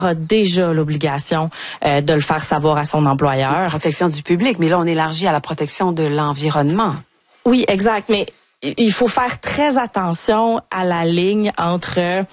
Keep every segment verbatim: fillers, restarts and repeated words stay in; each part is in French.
a déjà l'obligation euh, de le faire savoir à son employeur. La protection du public, mais là, on élargit à la protection de l'environnement. Oui, exact, mais il faut faire très attention à la ligne entre euh,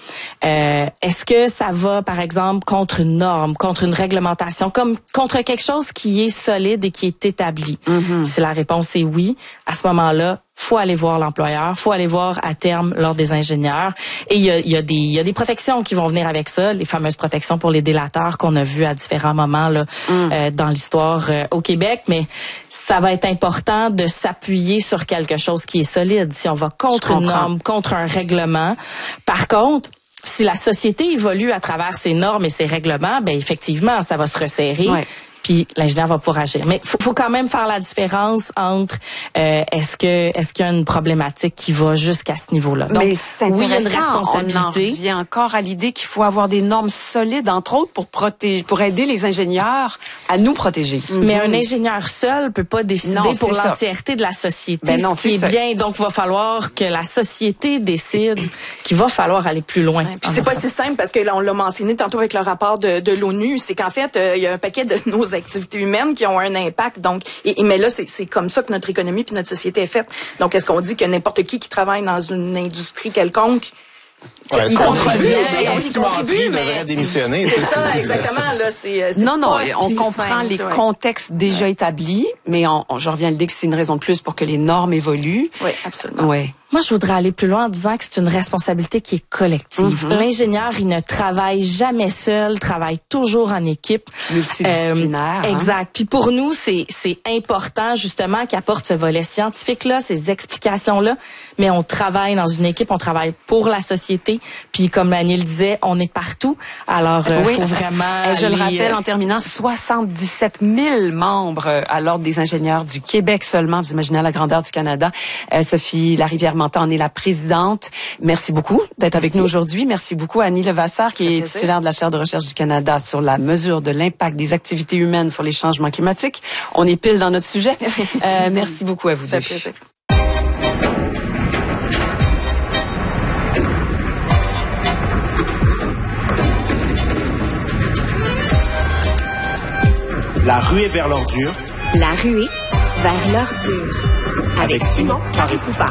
est-ce que ça va, par exemple, contre une norme, contre une réglementation, comme contre quelque chose qui est solide et qui est établi. Mm-hmm. Si la réponse est oui, à ce moment-là, faut aller voir l'employeur, faut aller voir à terme l'ordre des ingénieurs. Et il y a, il y a des, il y a des protections qui vont venir avec ça, les fameuses protections pour les délateurs qu'on a vues à différents moments là mm. euh, dans l'histoire euh, au Québec. Mais ça va être important de s'appuyer sur quelque chose qui est solide. Si on va contre une norme, contre un règlement, par contre, si la société évolue à travers ces normes et ces règlements, ben effectivement, ça va se resserrer. Ouais. Puis l'ingénieur va pouvoir agir. Mais faut, faut quand même faire la différence entre euh, est-ce que est-ce qu'il y a une problématique qui va jusqu'à ce niveau-là. Donc, mais c'est intéressant. Oui, il y a une responsabilité. On en revient encore à l'idée qu'il faut avoir des normes solides, entre autres, pour protéger, pour aider les ingénieurs à nous protéger. Mais mm-hmm. un ingénieur seul peut pas décider non, pour l'entièreté de la société, ben non, ce qui est, est bien. Donc, il va falloir que la société décide qu'il va falloir aller plus loin. Ouais, puis c'est pas si simple parce que là, on l'a mentionné tantôt avec le rapport de, de l'ONU, c'est qu'en fait, euh, il y a un paquet de nos activités humaines qui ont un impact. Donc, et, et mais là, c'est, c'est comme ça que notre économie puis notre société est faite. Donc, est-ce qu'on dit que n'importe qui qui travaille dans une industrie quelconque, ouais, il contribue, il contribue, mais devrait démissionner. C'est ça, exactement. Là, c'est, c'est non, non, on si comprend simple, les ouais. contextes déjà ouais. établis, mais on, on, je reviens à le dire que c'est une raison de plus pour que les normes évoluent. Oui, absolument. Ouais. Moi, je voudrais aller plus loin en disant que c'est une responsabilité qui est collective. Mm-hmm. L'ingénieur, il ne travaille jamais seul, travaille toujours en équipe. Multidisciplinaire. Euh, exact. Hein? Puis pour nous, c'est c'est important justement qu'il apporte ce volet scientifique-là, ces explications-là. Mais on travaille dans une équipe, on travaille pour la société. Puis comme Annie le disait, on est partout. Alors, il euh, oui. faut vraiment... Et je aller, le rappelle euh... en terminant, soixante-dix-sept mille membres à l'Ordre des ingénieurs du Québec seulement. Vous imaginez la grandeur du Canada. Euh, Sophie Larivière en est la présidente. Merci beaucoup d'être avec nous aujourd'hui. Merci beaucoup à Annie Levasseur, qui est titulaire de la chaire de recherche du Canada sur la mesure de l'impact des activités humaines sur les changements climatiques. On est pile dans notre sujet. Euh, merci beaucoup à vous deux. Plaisir. La ruée vers l'ordure. La ruée vers l'ordure. Avec, Avec Simon Paré-Poupard.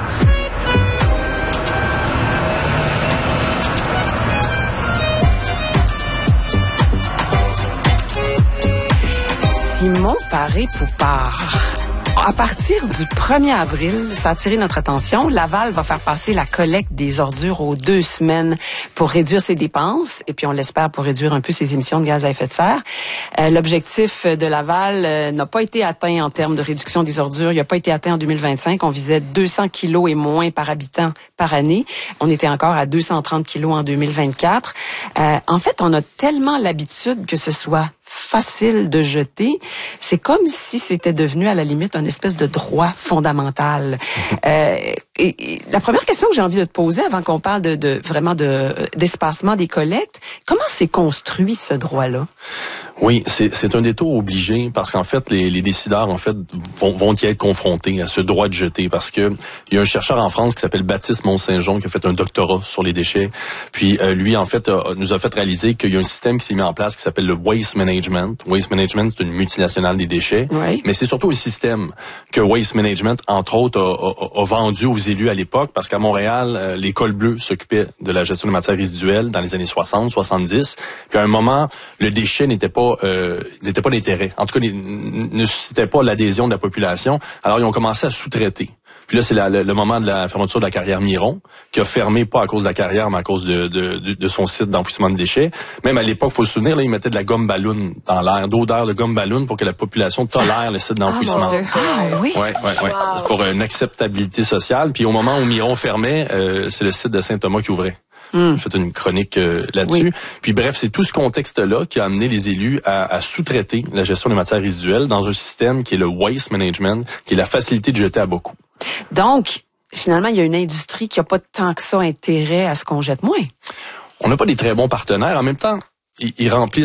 Simon Paré-Poupard. À partir du premier avril, ça a attiré notre attention. Laval va faire passer la collecte des ordures aux deux semaines pour réduire ses dépenses et puis on l'espère pour réduire un peu ses émissions de gaz à effet de serre. Euh, l'objectif de Laval euh, n'a pas été atteint en termes de réduction des ordures. Il n'a pas été atteint en deux mille vingt-cinq. On visait deux cents kilos et moins par habitant par année. On était encore à deux cent trente kilos en deux mille vingt-quatre. Euh, en fait, on a tellement l'habitude que ce soit facile de jeter, c'est comme si c'était devenu à la limite une espèce de droit fondamental. Euh, et, et la première question que j'ai envie de te poser avant qu'on parle de, de vraiment de d'espacement des collectes, comment s'est construit ce droit-là? Oui, c'est, c'est un détour obligé parce qu'en fait, les, les décideurs en fait vont, vont y être confrontés à ce droit de jeter parce que il y a un chercheur en France qui s'appelle Baptiste Mont-Saint-Jean qui a fait un doctorat sur les déchets. Puis euh, lui, en fait, a, nous a fait réaliser qu'il y a un système qui s'est mis en place qui s'appelle le Waste Management. Waste Management, c'est une multinationale des déchets, oui. Mais c'est surtout un système que Waste Management, entre autres, a, a, a vendu aux élus à l'époque parce qu'à Montréal, euh, l'école bleue s'occupait de la gestion des matières résiduelles dans les années soixante, soixante-dix. Puis à un moment, le déchet n'était pas Euh, n'était pas d'intérêt. En tout cas, ne suscitait pas l'adhésion de la population. Alors, ils ont commencé à sous-traiter. Puis là, c'est la, le, le moment de la fermeture de la carrière Miron, qui a fermé pas à cause de la carrière, mais à cause de, de, de, de son site d'enfouissement de déchets. Même à l'époque, faut se souvenir, là, ils mettaient de la gomme ballon dans l'air, d'odeur de gomme ballon pour que la population tolère le site d'enfouissement. Ah, ah oui? Ouais, ouais, ouais. Wow. Pour une acceptabilité sociale. Puis au moment où Miron fermait, euh, c'est le site de Saint-Thomas qui ouvrait. Hum. J'ai fait une chronique euh, là-dessus. Oui. Puis bref, c'est tout ce contexte-là qui a amené les élus à, à sous-traiter la gestion des matières résiduelles dans un système qui est le waste management, qui est la facilité de jeter à beaucoup. Donc, finalement, il y a une industrie qui n'a pas tant que ça intérêt à ce qu'on jette moins. On n'a pas des très bons partenaires. En même temps, ils, ils remplissent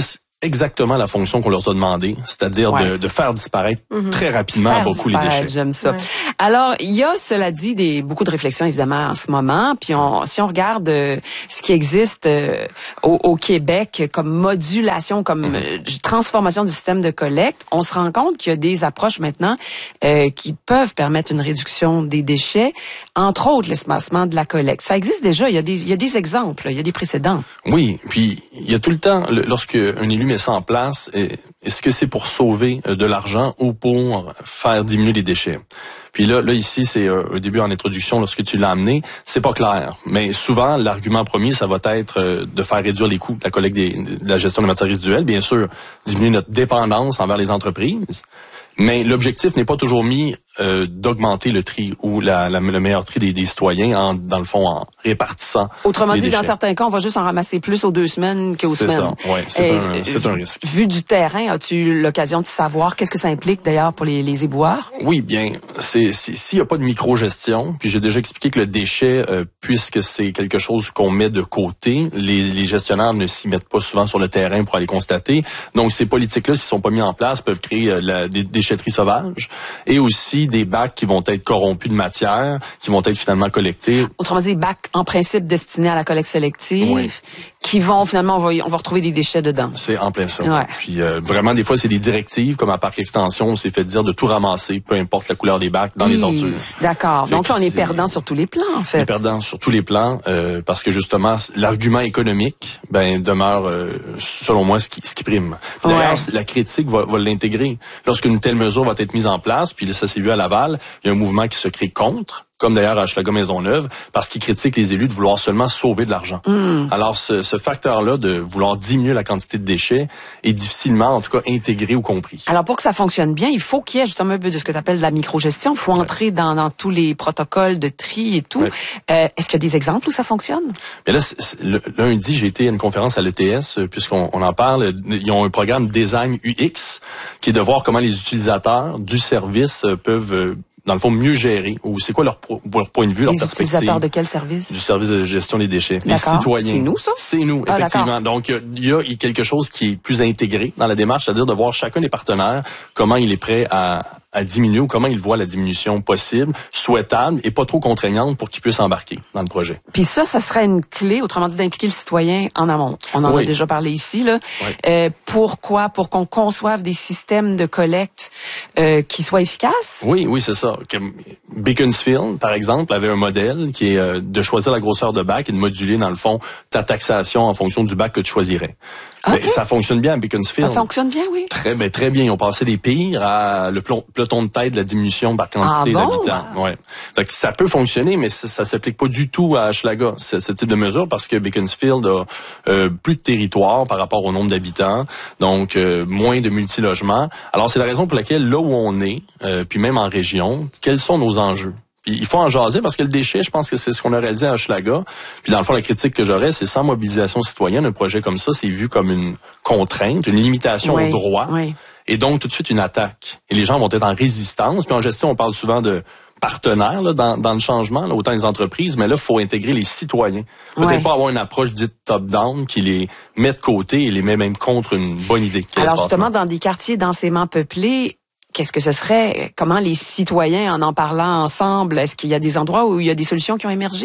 exactement la fonction qu'on leur a demandé, c'est-à-dire ouais. de, de faire disparaître mm-hmm. très rapidement faire beaucoup les déchets. J'aime ça. Ouais. Alors, il y a, cela dit, des beaucoup de réflexions évidemment en ce moment. Puis on, si on regarde euh, ce qui existe euh, au, au Québec comme modulation, comme mm-hmm. euh, transformation du système de collecte, on se rend compte qu'il y a des approches maintenant euh, qui peuvent permettre une réduction des déchets, entre autres l'espacement de la collecte. Ça existe déjà. Il y a des, il y a des exemples, il y a des précédents. Oui, puis il y a tout le temps, lorsque un élu met ça en place, est-ce que c'est pour sauver de l'argent ou pour faire diminuer les déchets? Puis là, là ici, c'est un début en introduction lorsque tu l'as amené, c'est pas clair. Mais souvent, l'argument premier, ça va être de faire réduire les coûts de la collecte des, de la gestion des matières résiduelles, bien sûr, diminuer notre dépendance envers les entreprises. Mais l'objectif n'est pas toujours mis euh, d'augmenter le tri ou la, la, le meilleur tri des, des citoyens, en, dans le fond, en répartissant. Autrement les dit, déchets. Dans certains cas, on va juste en ramasser plus aux deux semaines qu'aux c'est semaines. Ça, ouais, c'est ça. C'est un risque. Vu du terrain, as-tu l'occasion de savoir qu'est-ce que ça implique d'ailleurs pour les, les éboueurs? Oui, bien, c'est s'il n'y a pas de micro-gestion, puis j'ai déjà expliqué que le déchet, euh, puisque c'est quelque chose qu'on met de côté, les, les gestionnaires ne s'y mettent pas souvent sur le terrain pour aller constater. Donc, ces politiques-là, s'ils sont pas mis en place, peuvent créer euh, la, des déchetteries sauvages et aussi des bacs qui vont être corrompus de matière, qui vont être finalement collectés. Autrement dit, bacs en principe destinés à la collecte sélective, oui. qui vont finalement, on va, on va retrouver des déchets dedans. C'est en plein ça. Ouais. Puis euh, vraiment, des fois, c'est des directives, comme à Parc Extension, on s'est fait dire de tout ramasser, peu importe la couleur des bacs, dans oui. les ordures. D'accord. Donc là, on est perdant sur tous les plans, en fait. On est perdant sur tous les plans, euh, parce que justement, l'argument économique, ben demeure, euh, selon moi, ce qui, ce qui prime. Puis d'ailleurs, ouais. la critique va, va l'intégrer. Lorsqu'une telle mesure va être mise en place, puis là, ça s'est vu à Laval, il y a un mouvement qui se crée contre, comme d'ailleurs à Hochelaga-Maisonneuve, parce qu'ils critiquent les élus de vouloir seulement sauver de l'argent. Mm. Alors, ce, ce facteur-là de vouloir diminuer la quantité de déchets est difficilement, en tout cas, intégré ou compris. Alors, pour que ça fonctionne bien, il faut qu'il y ait justement un peu de ce que tu appelles de la microgestion. Il faut ouais. entrer dans, dans tous les protocoles de tri et tout. Ouais. Euh, est-ce qu'il y a des exemples où ça fonctionne? Mais là, c'est, c'est, le, lundi, j'ai été à une conférence à l'E T S, puisqu'on on en parle. Ils ont un programme Design U X, qui est de voir comment les utilisateurs du service peuvent... dans le fond, mieux gérer, ou c'est quoi leur, pro, leur point de vue, leur les perspective. Les utilisateurs de quel service? Du service de gestion des déchets. Les citoyens. C'est nous, ça? C'est nous, ah, effectivement. D'accord. Donc, il y a quelque chose qui est plus intégré dans la démarche, c'est-à-dire de voir chacun des partenaires, comment il est prêt à, à diminuer ou comment il voit la diminution possible, souhaitable et pas trop contraignante pour qu'il puisse embarquer dans le projet. Puis ça, ça serait une clé, autrement dit, d'impliquer le citoyen en amont. On en oui. a déjà parlé ici, là. Oui. Euh, pourquoi? Pour qu'on conçoive des systèmes de collecte euh, qui soient efficaces? Oui, oui, c'est ça. Beaconsfield, par exemple, avait un modèle qui est euh, de choisir la grosseur de bac et de moduler, dans le fond, ta taxation en fonction du bac que tu choisirais. Okay. Ben, ça fonctionne bien à Beaconsfield. Ça fonctionne bien, oui. Très, ben, très bien. Ils ont passé des pires à le peloton de tête de la diminution par quantité ah bon? d'habitants. Ouais. Donc, ça peut fonctionner, mais ça, ça s'applique pas du tout à Hochelaga, ce, ce type de mesure, parce que Beaconsfield a euh, plus de territoire par rapport au nombre d'habitants, donc euh, moins de multilogements. Alors, c'est la raison pour laquelle, là où on est, euh, puis même en région, quels sont nos enjeux? Puis, il faut en jaser parce que le déchet, je pense que c'est ce qu'on aurait dit à Hochelaga. Puis dans le fond, la critique que j'aurais, c'est sans mobilisation citoyenne, un projet comme ça, c'est vu comme une contrainte, une limitation oui, au droit. Oui. Et donc, tout de suite, une attaque. Et les gens vont être en résistance. Puis en gestion, on parle souvent de partenaires là, dans, dans le changement, là, autant les entreprises, mais là, il faut intégrer les citoyens. Peut-être ouais. pas avoir une approche dite top-down qui les met de côté et les met même contre une bonne idée. Alors justement, dans des quartiers densément peuplés, qu'est-ce que ce serait? Comment les citoyens, en en parlant ensemble, est-ce qu'il y a des endroits où il y a des solutions qui ont émergé?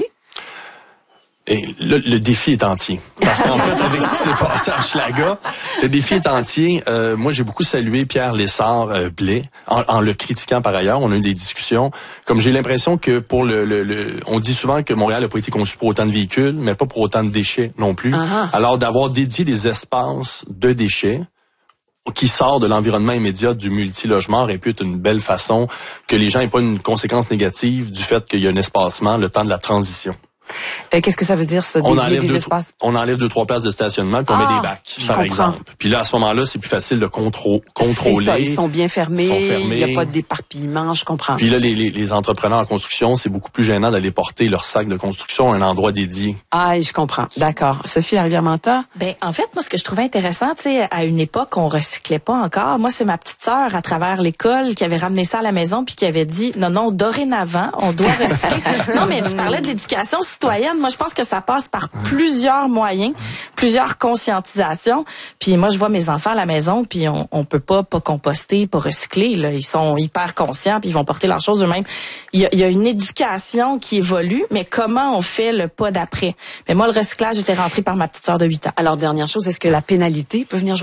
Et le, le défi est entier. Parce qu'en fait, avec ce qui s'est passé à Hochelaga, le défi est entier. Euh, moi, j'ai beaucoup salué Pierre Lessard-Blais, en, en le critiquant par ailleurs. On a eu des discussions. Comme j'ai l'impression que pour le, le, le... On dit souvent que Montréal n'a pas été conçu pour autant de véhicules, mais pas pour autant de déchets non plus. Uh-huh. Alors, d'avoir dédié des espaces de déchets qui sort de l'environnement immédiat du multilogement aurait pu être une belle façon que les gens n'aient pas une conséquence négative du fait qu'il y a un espacement, le temps de la transition. Euh, qu'est-ce que ça veut dire, ça, on dédier des deux, espaces? On enlève deux, trois places de stationnement puis on ah, met des bacs, par exemple. Puis là, à ce moment-là, c'est plus facile de contro- contrôler. C'est ça, ils sont bien fermés, ils sont fermés. Il n'y a pas d'éparpillement, je comprends. Puis là, les, les, les entrepreneurs en construction, c'est beaucoup plus gênant d'aller porter leur sac de construction à un endroit dédié. Ah, je comprends. D'accord. Sophie Larivière-Manta? Ben, en fait, moi, ce que je trouvais intéressant, tu sais, à une époque, on recyclait pas encore. Moi, c'est ma petite sœur, à travers l'école, qui avait ramené ça à la maison puis qui avait dit, non, non, dorénavant, on doit recycler. Non, mais tu parlais de l'éducation citoyenne. citoyenne, moi, je pense que ça passe par plusieurs moyens, plusieurs conscientisations. Puis moi, je vois mes enfants à la maison, puis on, on peut pas pas composter, pas recycler. Là. Ils sont hyper conscients, puis ils vont porter leurs choses eux-mêmes. Il y a, il y a une éducation qui évolue, mais comment on fait le pas d'après? Mais moi, le recyclage était rentré par ma petite sœur de huit ans. Alors, dernière chose, est-ce que la pénalité peut venir jouer